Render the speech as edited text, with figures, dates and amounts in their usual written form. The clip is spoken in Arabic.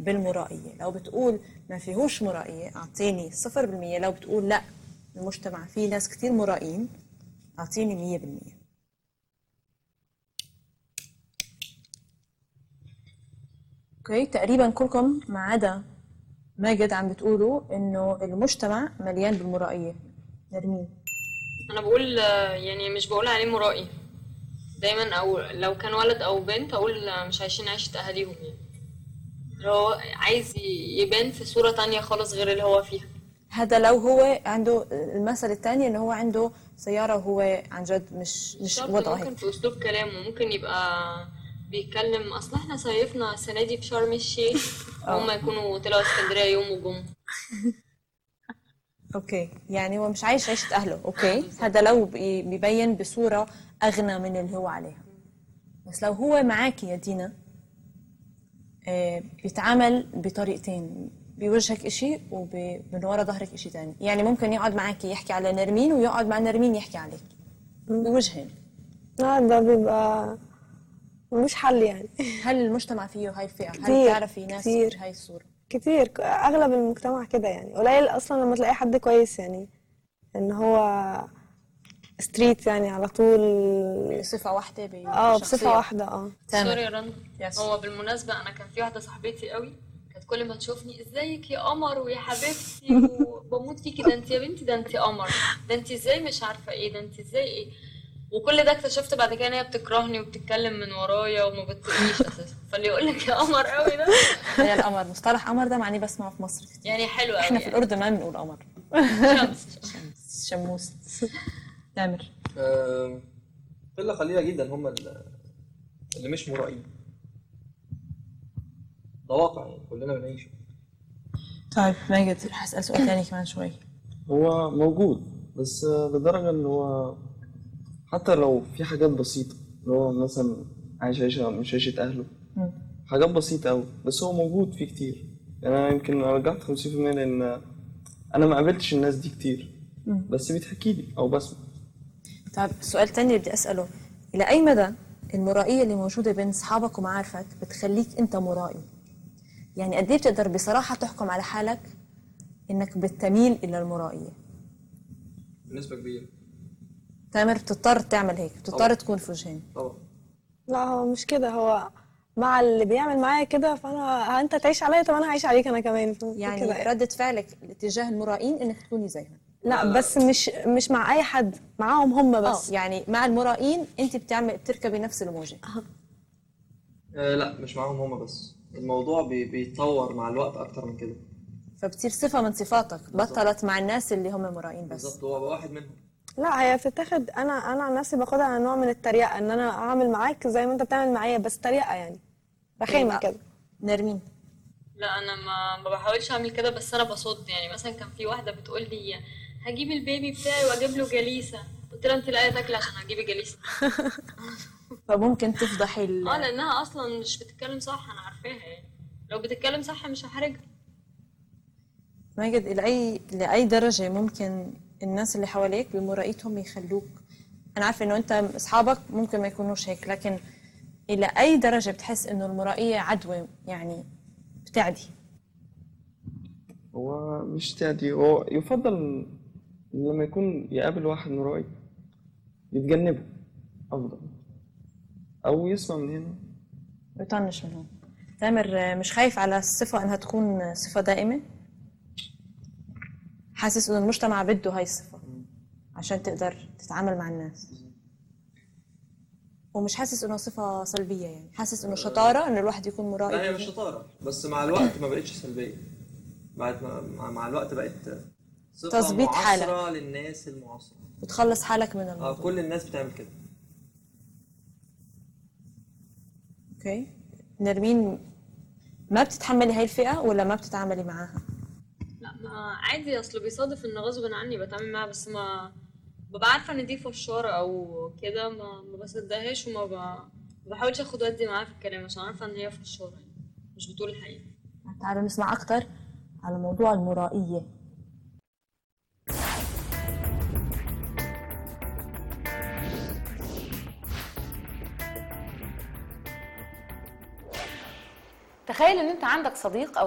بالمرائية. لو بتقول ما فيهوش مرائية أعطيني 0%. لو بتقول لا المجتمع فيه ناس كتير مرائين أعطيني 100%. اوكي، تقريبا كلكم ما عدا ماجد عم بتقولوا انه المجتمع مليان بالمرائية. نرمين؟ انا بقول يعني مش بقول عليه مرائي دايما، او لو كان ولد او بنت اقول مش عايشين عيشة اهاليهم، يعني هو عايز يبان في صورة تانية خالص غير اللي هو فيها. هذا لو هو عنده المثل الثاني انه هو عنده سيارة وهو عن جد مش وضعه ممكن هيك. في اسلوب كلامه ممكن يبقى بيتكلم اصل احنا صيفنا السنة دي في شرم الشيخ وهم يكونوا طلعوا اسكندرية يوم وجم. اوكي، يعني هو مش عايش عيشة اهله. اوكي، هذا لو بيبين بصورة اغنى من اللي هو عليها. بس لو هو معاكي يا دينا بيتعامل بطريقتين، بيوجهك اشي ومن ورا ظهرك اشي تاني. يعني ممكن يقعد معاكي يحكي على نرمين ويقعد مع نرمين يحكي عليك بوجهين. ده بيبقى مش حل يعني. هل المجتمع فيه هاي الفئة؟ هل كتير بتعرفي ناس كتير بهاي الصورة؟ كتير، اغلب المجتمع كده يعني. قليل اصلا لما تلاقي حد كويس يعني ان هو ستريت يعني على طول بصفة واحدة بصفة واحدة. سوري يا رنا، يس. هو بالمناسبة أنا كان في واحدة صاحبتي قوي كانت كل ما تشوفني ازيك يا قمر ويا حبيبتي وبموت فيكي، ده انت يا بنتي، ده انت قمر، ده انت ازاي مش عارفة ايه، ده انت ازاي ايه. وكل ده اكتشفت بعد كده ان هي بتكرهني وبتتكلم من ورايا وما بتطيقنيش اساسا، فاللي يقول لك يا قمر قوي ده هي القمر، مصطلح قمر ده معني بسمعه في مصر كتير. يعني حلو قوي. احنا في يعني الأردن ما بنقول قمر. شمس. شموس. تامر؟ قلة قليلة جدا هم اللي مش مرائيين. ده واقع يعني كلنا بنعيشه. طيب ماجد، رح أسأل سؤال تاني كمان شوي. هو موجود بس لدرجة ان هو حتى لو في حاجات بسيطة اللي هو مثلا عايش عيشة مش عيشة أهله، حاجات بسيطة أوي بس هو موجود فيه كتير. يعني أنا يمكن رجعت 50% لأن أنا ما قابلتش الناس دي كتير بس بتحكي لي أو بسمع. طيب السؤال الثاني اللي بدي أسأله، إلى أي مدى المرائية اللي موجودة بين أصحابك ومعارفك بتخليك أنت مرائي؟ يعني قد إيه بتقدر بصراحة تحكم على حالك إنك بتميل إلى المرائية؟ بنسبة كبيرة. تامر بتضطر تعمل هيك، بتضطر تكون في وجهين. طبعا. لا هو مش كده، هو مع اللي بيعمل معايا كده فانا انت تعيش عليا طب انا هعيش عليك انا كمان يعني كده ردة فعلك تجاه المرائين إنك تكوني زيهم؟ لا بس مش مع اي حد، معاهم هم بس. يعني مع المرائين انت بتركبي نفس الموجه. لا مش معاهم هما بس، الموضوع بيتطور مع الوقت اكتر من كده، فبتصير صفه من صفاتك بطلت مع الناس اللي هم مرائين بس. بالظبط، هو واحد منهم. لا هي بتتاخد، انا عن نفسي باخدها على نوع من التريقه، ان انا اعمل معاك زي ما انت بتعمل معايا بس تريقه يعني رخيمه كده. نرمين؟ لا انا ما بحاولش اعمل كده، بس انا بصد. يعني مثلا كان في واحده بتقول لي هجيب البيبي بتاعي واجيب له جليسه، قلت لها انت لاقيه تاكلي عشان هتجيبي جليسه. فممكن تفضحي لانها اصلا مش بتتكلم صح، انا عارفاها يعني. لو بتتكلم صح مش هحرجها. ماجد، لاي درجه ممكن الناس اللي حواليك بمرائيتهم يخلوك؟ انا عارفه انه انت اصحابك ممكن ما يكونوش هيك، لكن الى اي درجه بتحس انه المرائيه عدوى يعني بتعدي؟ هو مش تعدي، هو يفضل لما يكون يقابل واحد مرائي يتجنبه أفضل أو يسمع من هنا يطنش من هون. تامر، مش خايف على الصفة انها تكون صفة دائمة؟ حاسس انه المجتمع بده هاي الصفة عشان تقدر تتعامل مع الناس، ومش حاسس انه صفة سلبية؟ يعني حاسس انه شطارة انه الواحد يكون مرائي؟ لا هي مش شطارة، بس مع الوقت ما بقتش سلبية، مع الوقت بقت صفة تظبيط معاصرة حالك للناس المعاصرة، وتخلص حالك من الموضوع. كل الناس بتعمل كده. اوكي، نرمين، ما بتتحملي هاي الفئة ولا ما بتتعاملي معاها؟ لا ما عادي، اصل بيصادف ان غصب عني بتعامل معاها، بس ما ببقى عارفه ان دي فشاره او كده، ما بصدقهاش ما بحاولش اخد ودي معاها في الكلام عشان عارفه ان هي فشاره يعني مش بتقول الحقيقه. تعالوا نسمع اكتر على موضوع المرائية. تخيل ان انت عندك صديق او